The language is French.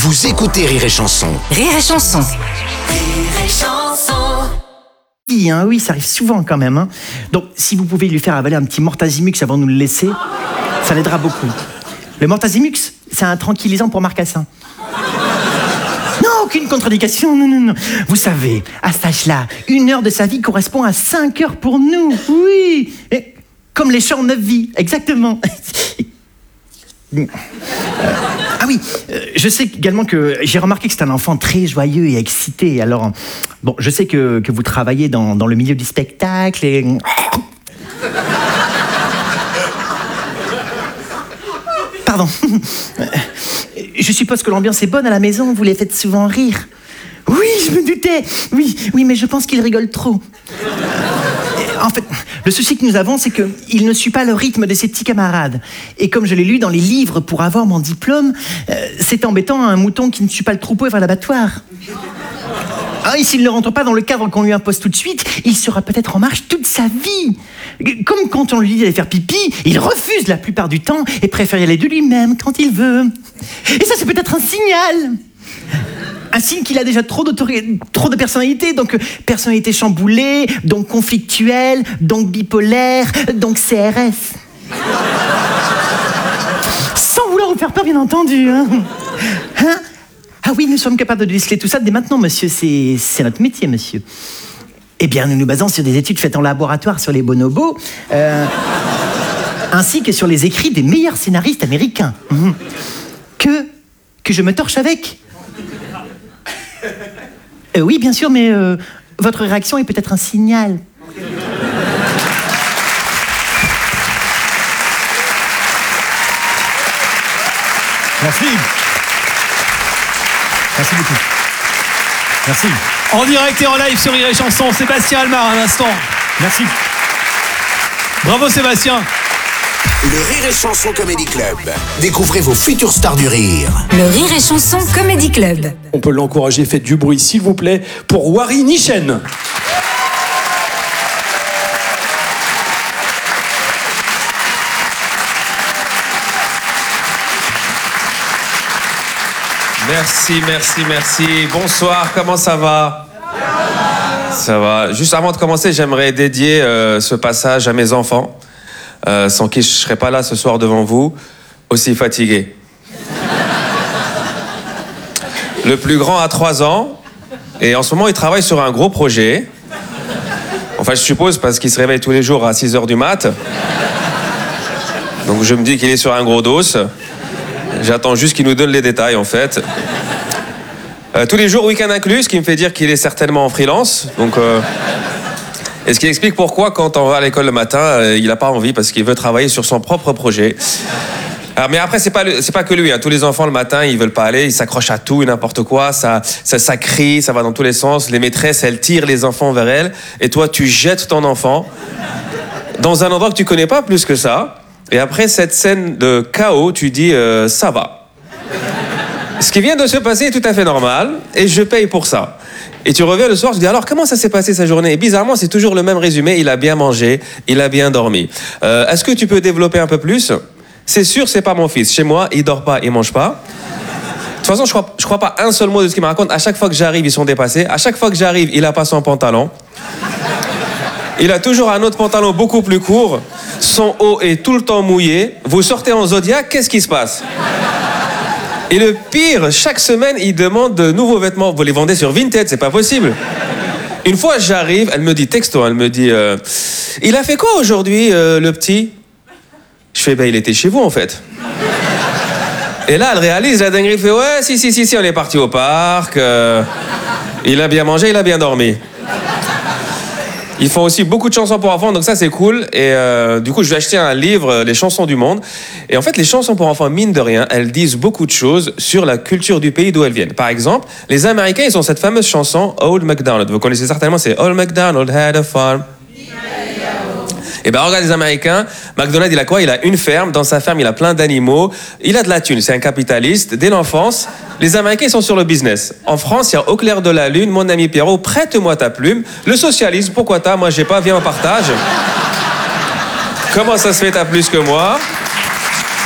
Vous écoutez Rire et Chanson. Rire et Chanson. Rire et Chanson. Oui, ça arrive souvent quand même. Donc, si vous pouvez lui faire avaler un petit Mortazimux avant de nous le laisser, ça l'aidera beaucoup. Le Mortazimux, c'est un tranquillisant pour Marcassin. Non, aucune contre-indication, non. Vous savez, à cet âge-là, 1 heure de sa vie correspond à 5 heures pour nous. Oui, et comme les chants 9 vies, exactement. Ah oui, je sais également que j'ai remarqué que c'est un enfant très joyeux et excité. Alors, bon, je sais que vous travaillez dans le milieu du spectacle et... Pardon. Je suppose que l'ambiance est bonne à la maison, vous les faites souvent rire. Oui, je me doutais. Oui, mais je pense qu'il rigole trop. En fait, le souci que nous avons, c'est qu'il ne suit pas le rythme de ses petits camarades. Et comme je l'ai lu dans les livres pour avoir mon diplôme, c'est embêtant un mouton qui ne suit pas le troupeau vers l'abattoir. Ah, et s'il ne rentre pas dans le cadre qu'on lui impose tout de suite, il sera peut-être en marche toute sa vie. Comme quand on lui dit d'aller faire pipi, il refuse la plupart du temps et préfère y aller de lui-même quand il veut. Et ça, c'est peut-être un signal. Un signe qu'il a déjà trop de personnalité, donc personnalité chamboulée, donc conflictuelle, donc bipolaire, donc CRS. Sans vouloir vous faire peur, bien entendu. Hein. Ah oui, nous sommes capables de déceler tout ça dès maintenant, monsieur. C'est notre métier, monsieur. Eh bien, nous nous basons sur des études faites en laboratoire sur les bonobos, ainsi que sur les écrits des meilleurs scénaristes américains. Que je me torche avec. Oui, bien sûr, mais votre réaction est peut-être un signal. Merci. Merci beaucoup. Merci. En direct et en live sur Rire et Chanson, Sébastien Almar, un instant. Merci. Bravo Sébastien. Le Rire et Chanson Comedy Club. Découvrez vos futures stars du rire. Le Rire et Chanson Comedy Club. On peut l'encourager, faites du bruit s'il vous plaît, pour Wari Nichen. Merci. Bonsoir, comment ça va? Ça va. Juste avant de commencer, j'aimerais dédier ce passage à mes enfants, sans qui je ne serais pas là ce soir devant vous, aussi fatigué. Le plus grand a 3 ans, et en ce moment, il travaille sur un gros projet. Enfin, je suppose, parce qu'il se réveille tous les jours à 6h du mat'. Donc je me dis qu'il est sur un gros dos. J'attends juste qu'il nous donne les détails, en fait. Tous les jours, week-end inclus, ce qui me fait dire qu'il est certainement en freelance. Donc, et ce qui explique pourquoi, quand on va à l'école le matin, il n'a pas envie, parce qu'il veut travailler sur son propre projet. Alors, mais après, c'est pas que lui. Hein. Tous les enfants, le matin, ils veulent pas aller, ils s'accrochent à tout et n'importe quoi. Ça crie, ça va dans tous les sens. Les maîtresses, elles tirent les enfants vers elles. Et toi, tu jettes ton enfant dans un endroit que tu connais pas plus que ça. Et après cette scène de chaos, tu dis ça va. Ce qui vient de se passer est tout à fait normal et je paye pour ça. Et tu reviens le soir, tu dis alors comment ça s'est passé sa journée? Et bizarrement, c'est toujours le même résumé, il a bien mangé, il a bien dormi. Est-ce que tu peux développer un peu plus? C'est sûr, c'est pas mon fils. Chez moi, il dort pas, il mange pas. De toute façon, je crois pas un seul mot de ce qu'il me raconte. À chaque fois que j'arrive, ils sont dépassés. À chaque fois que j'arrive, il a pas son pantalon. Il a toujours un autre pantalon beaucoup plus court. Son haut est tout le temps mouillé. Vous sortez en Zodiac, qu'est-ce qui se passe? Et le pire, chaque semaine, il demande de nouveaux vêtements. Vous les vendez sur Vinted, c'est pas possible. Une fois, j'arrive, elle me dit texto, elle me dit il a fait quoi aujourd'hui, le petit? Je fais il était chez vous en fait. Et là, elle réalise la dinguerie, elle fait ouais, si, on est parti au parc. Il a bien mangé, il a bien dormi. Ils font aussi beaucoup de chansons pour enfants, donc ça c'est cool. Et du coup, je vais acheter un livre, Les chansons du monde. Et en fait, les chansons pour enfants, mine de rien, elles disent beaucoup de choses sur la culture du pays d'où elles viennent. Par exemple, les Américains, ils ont cette fameuse chanson Old MacDonald. Vous connaissez certainement, c'est Old MacDonald had a farm. Et ben regarde les Américains, McDonald's il a quoi? Il a une ferme, dans sa ferme il a plein d'animaux, il a de la thune, c'est un capitaliste. Dès l'enfance, les Américains sont sur le business. En France, il y a Au clair de la lune, mon ami Pierrot, prête-moi ta plume. Le socialisme, pourquoi t'as? Moi j'ai pas, viens en partage. Comment ça se fait, t'as plus que moi?